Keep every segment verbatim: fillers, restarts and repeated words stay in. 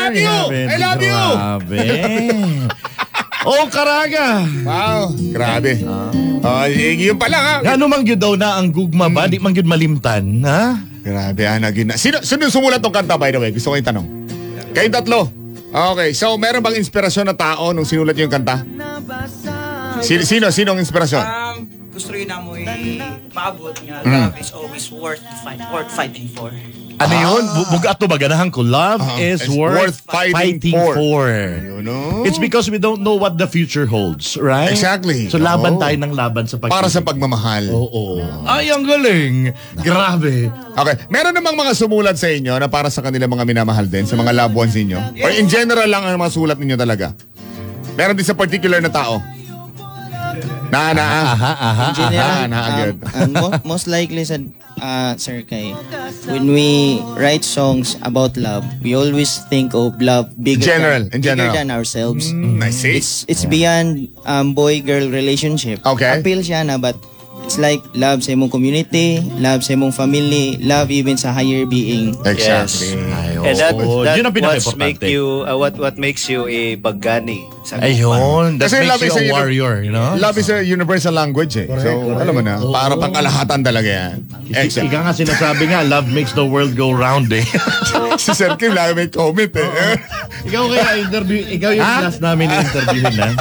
love you! I love you! Grabe. Oh, Karaga. Wow, grabe. Uh, yun pa lang ha. Ano man yun daw na ang gugma ba? Hmm. Di man yun malimtan, ha? Grabe, ha, naging... Sino, sino sumulat tong kanta, by the way? Gusto ko yung tanong. Kayong tatlo. Okay, so meron bang inspirasyon na tao nung sinulat niyo yung kanta? Sino, sino, sino ang inspirasyon? Um, gusto rin na mo i-paabot nga. Love is always worth, fight, worth fighting for. Ano ah. yun? Buga ato baganahan ko. Love uh, is worth, worth fighting, fighting for. for. You know? It's because we don't know what the future holds, right? Exactly. So laban oh. tayo ng laban sa pag- para sa pagmamahal. Oo. Oh, Ay, ang galing. Grabe. Okay. Meron namang mga sumulat sa inyo na para sa kanila mga minamahal din, sa mga loved ones ninyo? Or in general lang ang mga sulat ninyo talaga? Meron din sa particular na tao? Na, na, aha, aha, aha, in general, aha, na, um, um, mo- most likely sa uh, Sir Kay, when we write songs about love, we always think of love bigger, general, than, in general. bigger than ourselves. Mm, I see. It's, it's beyond um, boy-girl relationship. Okay. Appeal siya na, but it's like love sa imong community, love sa imong family, love even sa higher being. Exactly. Yes. Ay, oh, And that, oh, that yun ang what's make pinaka-importante. you, uh, what, what makes you a bagani. Ayun. That Kasi makes you a a warrior, you know? Love is a universal language eh. Correct, so, correct. Alam mo na, oh. para pangkalahatan talaga yan. Ika nga sinasabi nga, love makes the world go round eh. Si Sir Kim, lagi may comment eh. Ikaw kaya interview, ikaw yung class namin interviewin na.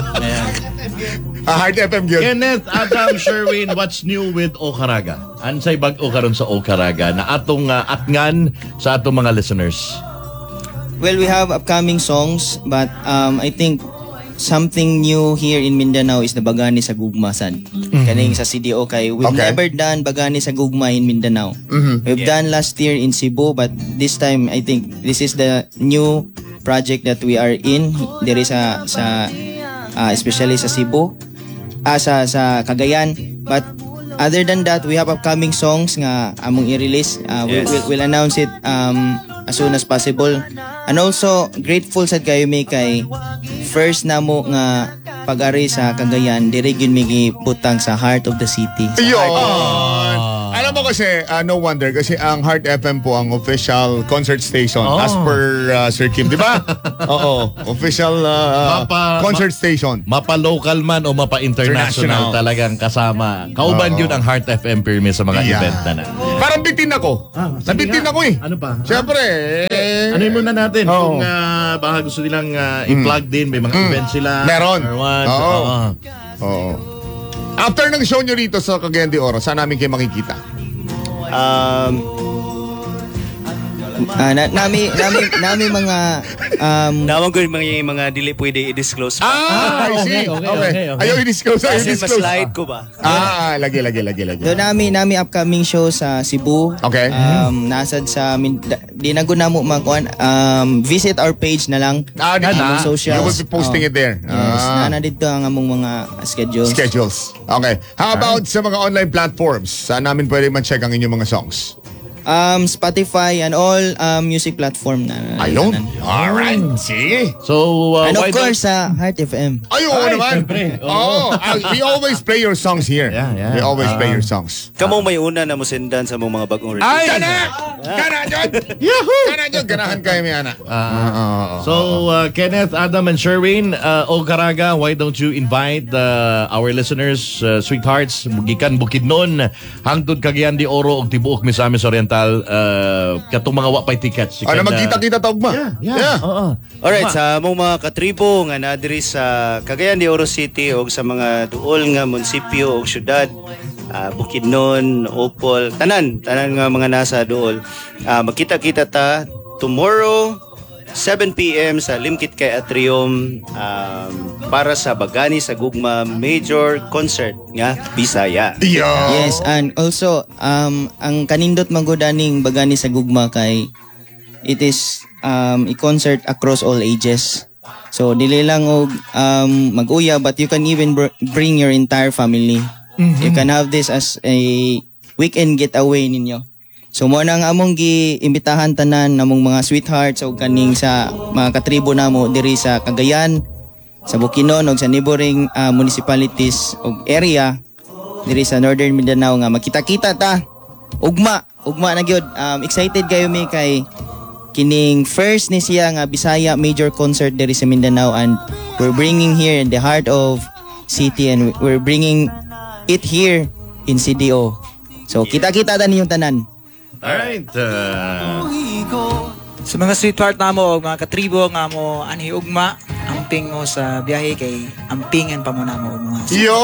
Uh, Heart F M yun. Kenneth, Adam, Sherwin, what's new with Okaraga? Ansay bag-o karon sa Okaraga na atong uh, atngan sa atong mga listeners? Well, we have upcoming songs, but um, I think something new here in Mindanao is the Bagani sa Gugma, sad. Mm-hmm. Kaning sa C D O kay we've okay. never done Bagani sa Gugma in Mindanao. Mm-hmm. We've yeah. done last year in Cebu, but this time I think this is the new project that we are in. There is a sa uh, especially sa Cebu, ah, sa sa Cagayan. But other than that, we have upcoming songs nga among i-release. Uh, yes. we'll, we'll announce it um as soon as possible. And also, grateful sad kayo may kay first na mo nga pag-ari sa Cagayan, dire gyud mi butang sa heart of the city. Ayun! Alam mo kasi, uh, no wonder, kasi ang Heart F M po ang official concert station oh. as per uh, Sir Kim, di ba? Oo, official uh, mapa, concert ma- station. Mapa-local man o mapa-international talagang kasama. Kauban oh. yun ang Heart F M permit sa mga yeah. event na na. Parang bitin ako. Ah, Nabitin ako eh. Ano pa? Siyempre. Eh, ano muna natin? Oh. Kung uh, baka gusto nilang uh, i-plug mm. din, may mga mm. events sila. Meron. Oo. Oo. Oo. After ng show nyo rito sa Cagayan de Oro, saan namin kayo makikita? Um, uh, na, nami, nami, nami mga um, Naman ko yung mga, mga dili pwede i-disclose pa. Ah, I see. Okay, okay, okay. okay. Ayaw i-disclose. Ayaw Kasi i-disclose. ma-slide ko ba? Ah, lagi, lagi, lagi, lagi. Do nami, nami upcoming show sa Cebu. Okay. Um, nasad sa, di na guna mo makuan, um, visit our page na lang. Ah, di na. Socials. You will be posting oh. it there. Yes, ah. na dito ang among mga schedules. Schedules. Okay. How about ah. sa mga online platforms? Saan namin pwede ma-check ang inyong mga songs? Um, Spotify and all um, music platform na. Ayun. Alright. See? So, uh, and of course, sa uh, Heart F M. Ayun Ay, naman. Oo. Oh, uh, we always play your songs here. Yeah, yeah. We always uh, play your songs. Kamo may una na mo sendan sa mga bagong release. Ay! Kana! Kana, John! Yahoo! Kana, John! Ganahan kayo, may ana. Uh, uh, so, uh, Kenneth, Adam, and Sherwin, uh, Okaraga, why don't you invite uh, our listeners, uh, sweethearts, Mugikan, Bukidnon, hangtod Cagayan de Oro, og tibuok Misamis Oriental, uh, katong mga wapay tickets. Ano, magkita-kita tawag ba? Yeah, yeah. yeah. Uh-uh. Alright, sa mong mga katribo nga nadiri sa Cagayan de Oro City o sa mga duol nga munisipyo o syudad, uh, Bukidnon, Opol, tanan, tanan nga mga nasa duol. Uh, magkita-kita ta tomorrow seven p.m. sa Limkit kay Atrium um, para sa Bagani sa Gugma Major Concert nga Bisaya. Yo. Yes, and also um ang kanindot magudaning Bagani sa Gugma kay it is um a concert across all ages. So dili lang og um mag-uya, but you can even br- bring your entire family. Mm-hmm. You can have this as a weekend getaway ninyo. So mo nang among giimbitahan tanan namong mga sweethearts o kaning sa mga katribo namo diri sa Cagayan, sa Bukidnon ug sa neighboring uh, municipalities ug area diri sa Northern Mindanao nga makita-kita ta. Ugma, ugma na gyud. Um, excited kayo mi kay kining first ni siya nga Bisaya major concert diri sa Mindanao, and we're bringing here in the heart of city, and we're bringing it here in C D O. So kita-kita ta ninyong tanan. Alright. Uh, Sa mga sweetheart na mo, mga katribo nga mo, anhi ugma, amping mo sa biyahe kay ampingan pa mo na mo ugma.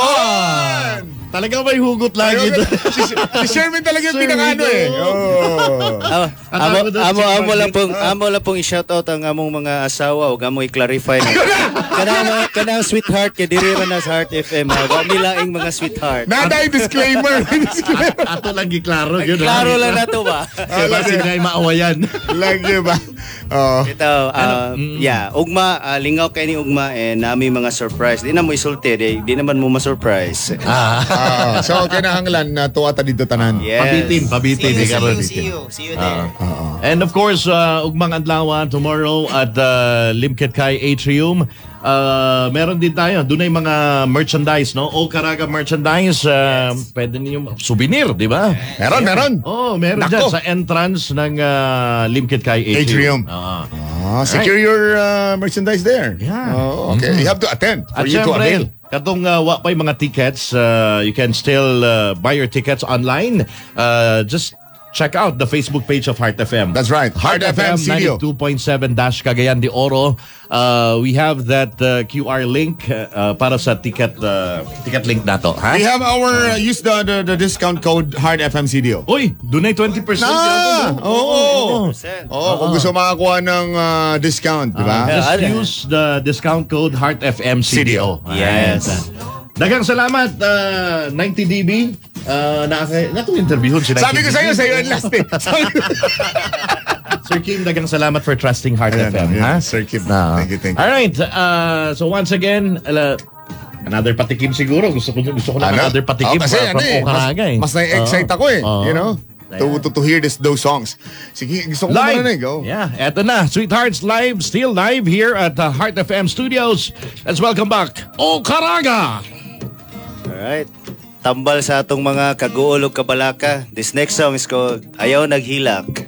Yun! talaga may hugot lagi. Ayun, si, si Sherman talaga yung pinakano eh. Oh. Amo, amo, amo, amo lang pong, amo lang pong i-shoutout ang among mga asawa o amo i-clarify na. Kanang kanang sweetheart kay diri man na sa Heart F M. Ha, nila ing mga sweetheart. Nada yung disclaimer. disclaimer. Ato lang giklaro yun. Klaro lang na to ba? Kaya ba sila ay maawayan? Lagi ba? Oh. Ito, uh, yeah, ugma, uh, lingaw kay ni ugma eh nami mga surprise. Di na mo isulti, di, di naman mo ma-surprise. Ah. Ah, so kinahanglan na tuwa ta dito tanan. Yes. Pabitin, pabitin. See you, di see karon. you, see you, see you there. And of course, uh, ugmang adlaw tomorrow at uh, Limkit Kai Atrium. Uh, meron din tayo, doon ay mga merchandise, no? O Karaga merchandise, uh, pwede ninyo souvenir, di ba? Meron, meron. Oh, meron Nako. dyan sa entrance ng uh, Limkit Kai Atrium. Atrium. Ah. Ah, secure your uh, merchandise there. Yeah. Oh, okay. You have to attend for At you to avail. syempre, katong uh, wa pa'y mga tickets, uh, you can still uh, buy your tickets online. Uh, just check out the Facebook page of Heart F M. That's right. Heart F M C D O. ninety-two point seven dash Cagayan de Oro. Uh, we have that uh, Q R link uh, para sa ticket uh, ticket link nato. Ha? We have our uh, use the, the the discount code Heart F M C D O. Uy, dunay twenty percent. Ah, oo. Oh. Oo, kung gusto makakuha ng uh, discount, di ba? Just Yeah. use the discount code Heart F M C D O. Yes. Dagang salamat, uh, ninety D B. Uh, naka, natong interview si Sabi ko sa'yo, sa'yo ang last eh. Sabi ko- Sir Kim, dagang salamat for trusting Heart Ayan, F M. ayan, Ha? Sir Kim. Na. Thank you, thank you. All right. Uh, so once again, uh, another patikim siguro. Gusto ko gusto ko lang Ano? another patikim Oh, kasi from ano eh, Okaraga eh. Mas, mas na-excite ako eh. Oo. You know? To, to, to hear this, those songs. Sige, gusto ko Live. marinig. Oh. Yeah, eto na. Sweethearts live, still live here at uh, Heart F M Studios. Let's welcome back Okaraga. Alright. Tambal sa atong mga kaguol ug kabalaka. This next song is called Ayaw Naghilak.